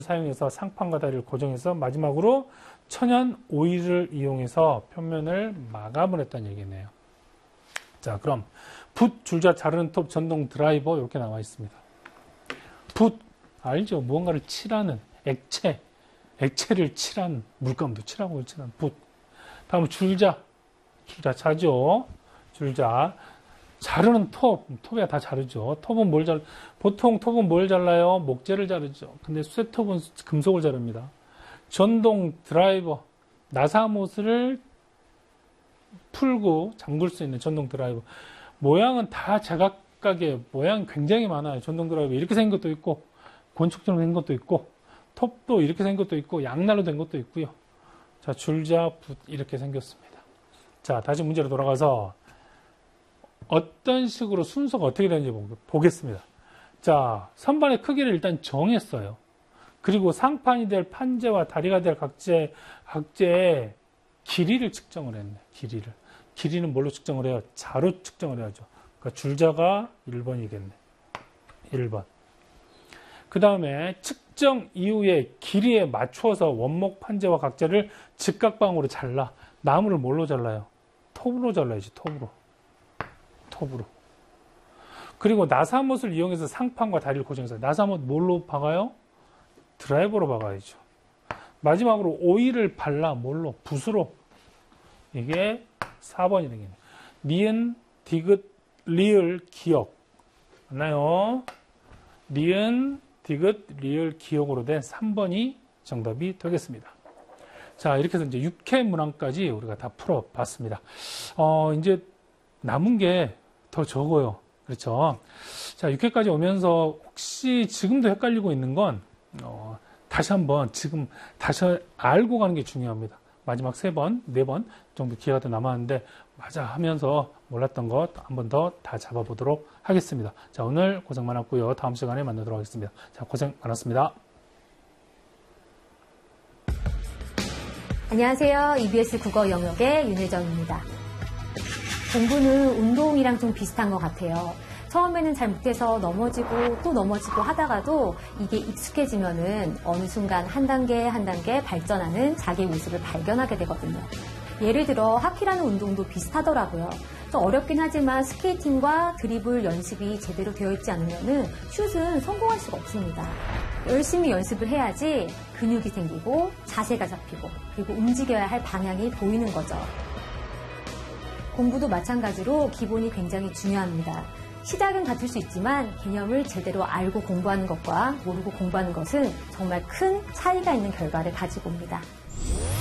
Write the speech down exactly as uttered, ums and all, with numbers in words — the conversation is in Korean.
사용해서 상판과 다리를 고정해서 마지막으로 천연 오일을 이용해서 표면을 마감을 했다는 얘기네요. 자, 그럼 붓, 줄자, 자르는 톱, 전동 드라이버 이렇게 나와 있습니다. 붓, 알죠? 무언가를 칠하는 액체, 액체를 칠한 물감도 칠하고 칠한 붓. 다음은 줄자, 줄자 자죠? 줄자. 자르는 톱, 톱이야 다 자르죠. 톱은 뭘 잘, 보통 톱은 뭘 잘라요? 목재를 자르죠. 근데 쇠톱은 금속을 자릅니다. 전동 드라이버, 나사못을 풀고 잠글 수 있는 전동 드라이버. 모양은 다 제각각의 모양이 굉장히 많아요. 전동 드라이버 이렇게 생긴 것도 있고, 권총처럼 생긴 것도 있고, 톱도 이렇게 생긴 것도 있고, 양날로 된 것도 있고요. 자, 줄자, 붓 이렇게 생겼습니다. 자, 다시 문제로 돌아가서 어떤 식으로 순서가 어떻게 되는지 보겠습니다. 자, 선반의 크기를 일단 정했어요. 그리고 상판이 될 판재와 다리가 될 각재, 각재의 길이를 측정을 했네. 길이를. 길이는 뭘로 측정을 해요? 자로 측정을 해야죠. 그러니까 줄자가 일 번이겠네. 일 번. 그 다음에 측정 이후에 길이에 맞춰서 원목 판재와 각재를 직각방으로 잘라. 나무를 뭘로 잘라요? 톱으로 잘라야지, 톱으로. 톱으로. 그리고 나사못을 이용해서 상판과 다리를 고정해서 나사못 뭘로 박아요? 드라이버로 박아야죠. 마지막으로 오일을 발라 뭘로? 붓으로. 이게 사 번이네요. 니은, 디귿, 리을, 기역. 맞나요? 니은, 디귿, 리을, 기역으로 된 삼 번이 정답이 되겠습니다. 자, 이렇게 해서 이제 육 회 문항까지 우리가 다 풀어봤습니다. 어, 이제 남은 게 더 적어요. 그렇죠? 자, 육 회까지 오면서 혹시 지금도 헷갈리고 있는 건, 어, 다시 한번 지금 다시 알고 가는 게 중요합니다. 마지막 세 번, 네 번 정도 기회가 더 남았는데, 맞아 하면서 몰랐던 것 한 번 더 다 잡아보도록 하겠습니다. 자, 오늘 고생 많았고요. 다음 시간에 만나도록 하겠습니다. 자, 고생 많았습니다. 안녕하세요. 이비에스 국어 영역의 윤혜정입니다. 공부는 운동이랑 좀 비슷한 것 같아요. 처음에는 잘 못해서 넘어지고 또 넘어지고 하다가도 이게 익숙해지면은 어느 순간 한 단계 한 단계 발전하는 자기 모습을 발견하게 되거든요. 예를 들어 하키라는 운동도 비슷하더라고요. 좀 어렵긴 하지만 스케이팅과 드리블 연습이 제대로 되어 있지 않으면은 슛은 성공할 수가 없습니다. 열심히 연습을 해야지 근육이 생기고 자세가 잡히고 그리고 움직여야 할 방향이 보이는 거죠. 공부도 마찬가지로 기본이 굉장히 중요합니다. 시작은 같을 수 있지만 개념을 제대로 알고 공부하는 것과 모르고 공부하는 것은 정말 큰 차이가 있는 결과를 가지고 옵니다.